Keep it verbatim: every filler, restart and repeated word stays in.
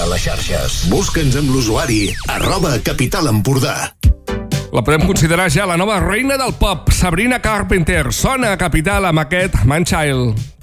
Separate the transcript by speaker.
Speaker 1: les xarxes. Busca'ns amb l'usuari arroba Capital Empordà.
Speaker 2: La podem considerar ja la nova reina del pop, Sabrina Carpenter. Sona a Capital amb aquest Man Child.